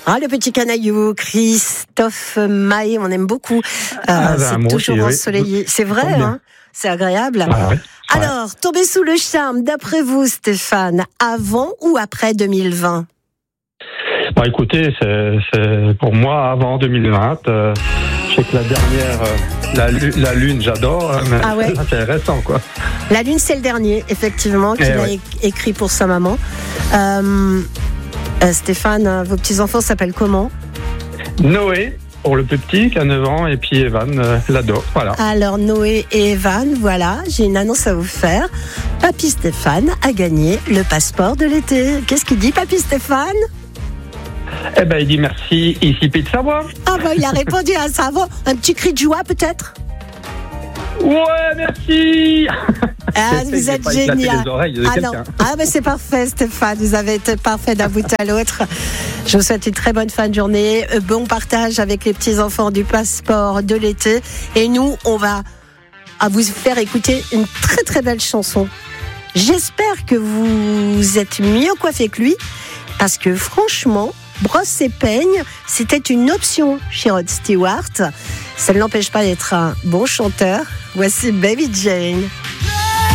Ah, le petit canaillou, Christophe Maé, on aime beaucoup. C'est toujours ensoleillé. C'est vrai, hein, c'est agréable. Ah, ouais. Alors, tomber sous le charme, d'après vous, Stéphane, avant ou après 2020 ? Bah, écoutez, c'est pour moi avant 2020. Je sais que la dernière, la Lune, j'adore, mais là, c'est récent, quoi. La Lune, c'est le dernier, effectivement, qu'il a écrit pour sa maman. Stéphane, vos petits-enfants s'appellent comment ? Noé, pour le plus petit, qui a 9 ans, et puis Evan, l'ado, voilà. Alors, Noé et Evan, voilà, j'ai une annonce à vous faire. Papy Stéphane a gagné le passeport de l'été. Qu'est-ce qu'il dit, Papy Stéphane ? Eh ben, il dit merci, ici Pizza Bois. Ah ben, il a répondu à ça. Un petit cri de joie, peut-être ? Ouais, merci. Vous êtes génial. Ben c'est parfait, Stéphane. Vous avez été parfait d'un bout à l'autre. Je vous souhaite une très bonne fin de journée. Bon partage avec les petits-enfants du passeport de l'été. Et nous, on va vous faire écouter une très très belle chanson. J'espère que vous êtes mieux coiffé que lui. Parce que franchement, brosse et peigne, c'était une option chez Rod Stewart. Ça ne l'empêche pas d'être un bon chanteur. Voici Baby Jane.